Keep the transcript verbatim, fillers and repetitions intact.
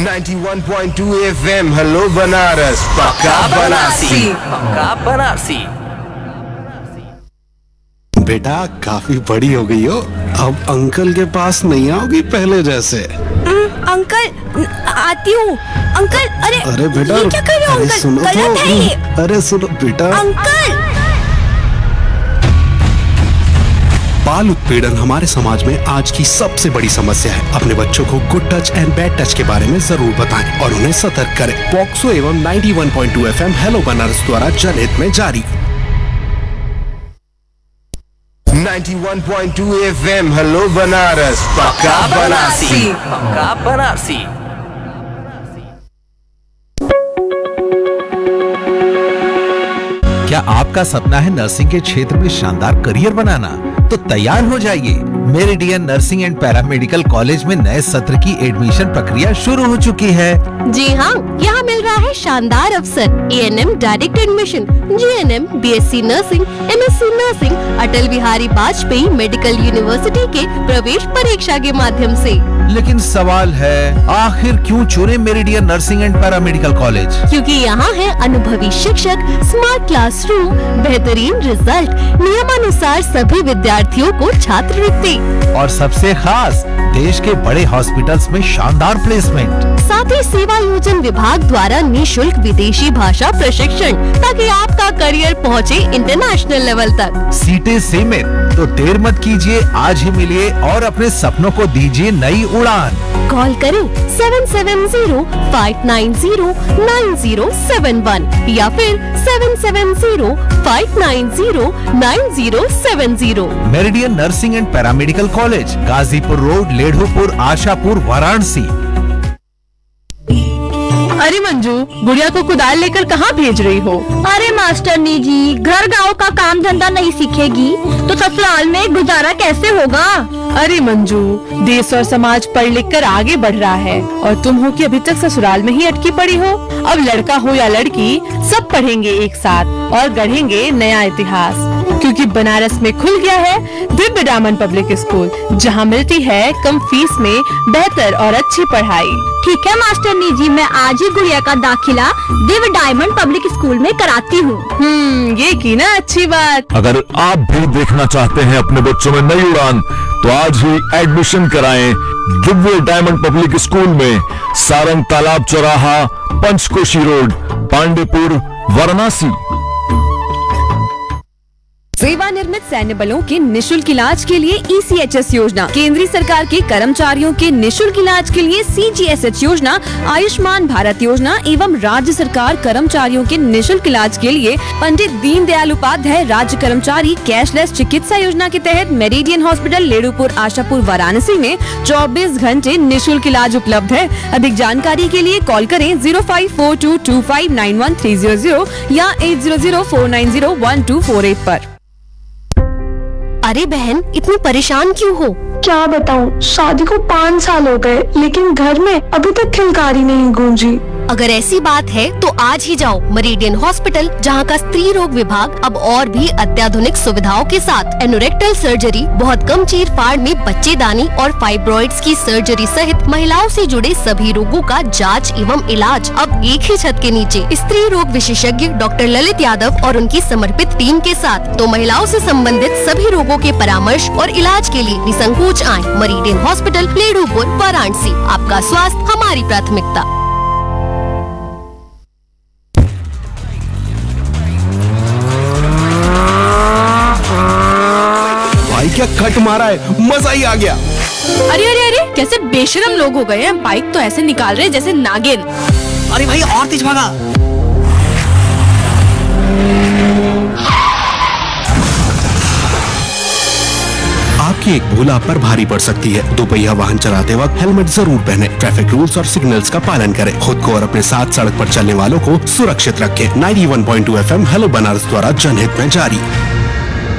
ninety-one point two F M hello Banaras पक्का बनारसी पक्का बनारसी। बेटा काफी बड़ी हो गई हो, अब अंकल के पास नहीं आओगी पहले जैसे। अंकल आती हूँ। अंकल अरे अरे बेटा ये क्या कर रहे हो अरे अंकल? सुनो गलत है ये। तो अरे सुनो बेटा। अंकल बाल उत्पीड़न हमारे समाज में आज की सबसे बड़ी समस्या है। अपने बच्चों को good touch and bad touch के बारे में जरूर बताएं और उन्हें सतर्क करें। पॉक्सो एवं ninety-one point two F M hello Banaras द्वारा जनहित में जारी। ninety-one point two F M hello Banaras पक्का बनारसी पक्का बनारसी। क्या आपका सपना है नर्सिंग के क्षेत्र में शानदार करियर बनाना? तो तैयार हो जाइए। Meridian nursing and paramedical college में नए सत्र की एडमिशन प्रक्रिया शुरू हो चुकी है। जी हाँ, यहाँ मिल रहा है शानदार अवसर। A N M direct admission, G N M, B S C nursing, M S C nursing, Atal Bihari Vajpayee medical university के प्रवेश परीक्षा के माध्यम से। लेकिन सवाल है, आखिर क्यों चुने meridian nursing and paramedical college? क्योंकि यहाँ है अनुभवी शिक्षक, स्मार्ट क्लासरूम, बेहतरीन रिजल्ट, नियमानुसार सभी विद्यार्थियों को छात्रवृत्ति और सबसे खास देश के बड़े हॉस्पिटल्स में शानदार प्लेसमेंट। साथ ही सेवा योजन विभाग द्वारा निशुल्क विदेशी भाषा प्रशिक्षण, ताकि आपका करियर पहुँचे इंटरनेशनल लेवल तक। सीटें सीमित, तो देर मत कीजिए, आज ही मिलिए और अपने सपनों को दीजिए नई उड़ान। कॉल करें seven seven zero five nine zero nine zero seven one या फिर seven seven zero five nine zero nine zero seven zero. Meridian nursing and paramedical college, Ghazipur road, लेढ़ोपुर, Ashapur, Varanasi. अरे मंजू, गुड़िया को कुदाल लेकर कहाँ भेज रही हो? अरे मास्टरनी जी, घर गांव का काम धंधा नहीं सीखेगी तो ससुराल में गुजारा कैसे होगा? अरे मंजू, देश और समाज पढ़ लिख कर आगे बढ़ रहा है और तुम हो कि अभी तक ससुराल में ही अटकी पड़ी हो। अब लड़का हो या लड़की, सब पढ़ेंगे एक साथ और गढ़ेंगे नया इतिहास। क्योंकि बनारस में खुल गया है दिव्य डायमंड पब्लिक स्कूल, जहां मिलती है कम फीस में बेहतर और अच्छी पढ़ाई। ठीक है मास्टरनी जी, मैं आज ही गुड़िया का दाखिला दिव्य डायमंड पब्लिक स्कूल में कराती हूँ। हम्म, ये की ना अच्छी बात। अगर आप भी देखना चाहते हैं अपने बच्चों में नई उड़ान, तो आज ही एडमिशन कराएं दिव्य डायमंड पब्लिक स्कूल में, सारंग तालाब चौराहा, पंचकोशी रोड, पांडेपुर, वाराणसी। सेवानिवृत्त सैन्य बलों के निशुल्क इलाज के लिए ई सी एच एस योजना, केंद्रीय सरकार के कर्मचारियों के निशुल्क इलाज के लिए सी जी एस एच योजना, आयुष्मान भारत योजना एवं राज्य सरकार कर्मचारियों के निशुल्क इलाज के लिए पंडित दीनदयाल उपाध्याय राज्य कर्मचारी कैशलेस चिकित्सा योजना के तहत मेरिडियन हॉस्पिटल, लेढ़ोपुर, आशापुर, वाराणसी में चौबीस घंटे निशुल्क इलाज उपलब्ध है। अधिक जानकारी के लिए कॉल करें zero five four to to five nine one three zero zero या eight zero zero four nine zero one two four eight पर। अरे बहन, इतनी परेशान क्यों हो? क्या बताऊं, शादी को पाँच साल हो गए लेकिन घर में अभी तक खिलकारी नहीं गूंजी। अगर ऐसी बात है तो आज ही जाओ मेरिडियन हॉस्पिटल, जहां का स्त्री रोग विभाग अब और भी अत्याधुनिक सुविधाओं के साथ एनोरेक्टल सर्जरी, बहुत कम चीर फाड़ में बच्चेदानी और फाइब्रॉइड्स की सर्जरी सहित महिलाओं से जुड़े सभी रोगों का जांच एवं इलाज अब एक ही छत के नीचे। स्त्री रोग विशेषज्ञ डॉक्टर ललित यादव और उनकी समर्पित टीम के साथ, तो महिलाओं से संबंधित सभी रोगों के परामर्श और इलाज के लिए निसंकोच आएं। Meridian hospital, लेढ़ोपुर, Varanasi. आपका स्वास्थ्य हमारी प्राथमिकता। क्या कट मारा है, मजा ही आ गया। अरे अरे अरे, कैसे बेशरम लोग हो गए हैं, बाइक तो ऐसे निकाल रहे हैं जैसे नागिन। अरे भाई और तेज भागा। आपकी एक भूल आप पर भारी पड़ सकती है। दोपहिया वाहन चलाते वक्त हेलमेट जरूर पहने, ट्रैफिक रूल्स और सिग्नल्स का पालन करें, खुद को और अपने साथ सड़क पर चलने वालों को सुरक्षित रखें। ninety-one point two F M hello Banaras द्वारा जनहित में जारी।